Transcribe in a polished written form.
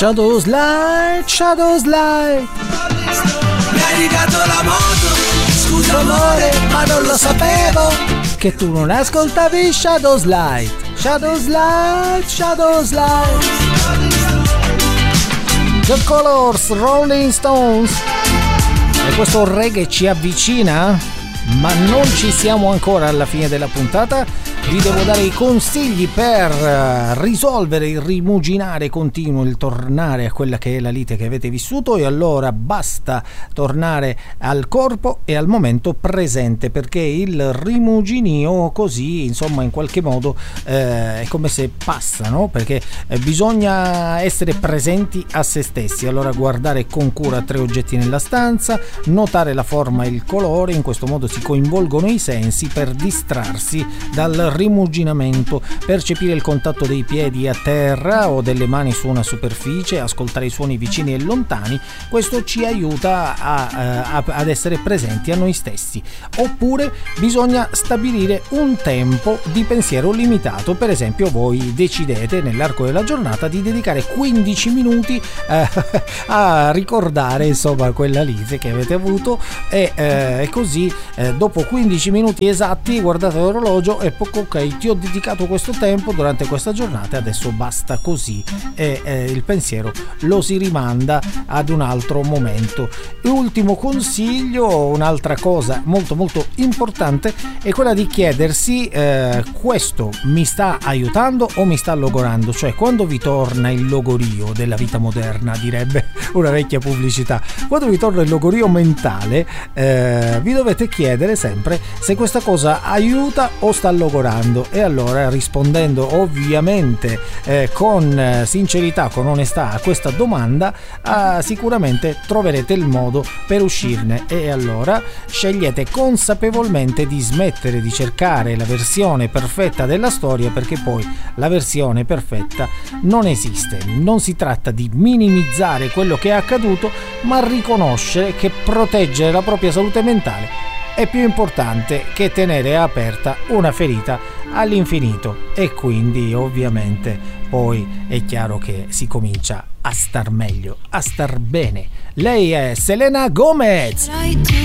Shadows Light, Shadows Light. Mi hai ridato la moto, scusa amore, ma non lo sapevo che tu non ascoltavi Shadows Light, Shadows Light, Shadows Light. The Colors, Rolling Stones. E questo reggae ci avvicina, ma non ci siamo ancora alla fine della puntata. Vi devo dare i consigli per risolvere il rimuginare continuo, il tornare a quella che è la lite che avete vissuto, e allora basta tornare al corpo e al momento presente, perché il rimuginio così, insomma, in qualche modo è come se passa, no? Perché bisogna essere presenti a se stessi, allora guardare con cura 3 oggetti nella stanza, notare la forma e il colore, in questo modo si coinvolgono i sensi per distrarsi dal rimuginamento, percepire il contatto dei piedi a terra o delle mani su una superficie, ascoltare i suoni vicini e lontani. Questo ci aiuta ad essere presenti a noi stessi. Oppure bisogna stabilire un tempo di pensiero limitato. Per esempio, voi decidete nell'arco della giornata di dedicare 15 minuti a ricordare, insomma, quella lite che avete avuto, e così dopo 15 minuti esatti guardate l'orologio e ok, ti ho dedicato questo tempo durante questa giornata, adesso basta così, e il pensiero lo si rimanda ad un altro momento. Ultimo consiglio, un'altra cosa molto molto importante è quella di chiedersi questo mi sta aiutando o mi sta logorando, cioè quando vi torna il logorio della vita moderna, direbbe una vecchia pubblicità, quando vi torna il logorio mentale, vi dovete chiedere sempre se questa cosa aiuta o sta logorando, e allora rispondendo ovviamente con sincerità, con onestà a questa domanda, sicuramente troverete il modo per uscirne, e allora scegliete consapevolmente di smettere di cercare la versione perfetta della storia, perché poi la versione perfetta non esiste. Non si tratta di minimizzare quello che è accaduto, ma riconoscere che proteggere la propria salute mentale è più importante che tenere aperta una ferita all'infinito, e quindi ovviamente poi è chiaro che si comincia a star meglio, a star bene. Lei è Selena Gomez.